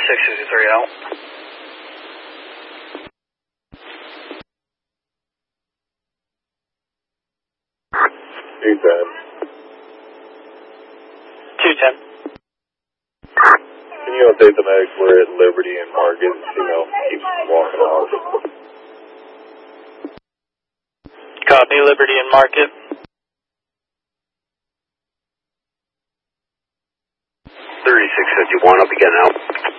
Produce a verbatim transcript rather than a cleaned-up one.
six fifty-three out. two ten. two ten. Can you update the medics? We're at Liberty and Market. You know, keep walking off. Copy, Liberty and Market. thirty-six fifty-one, I'll be getting out.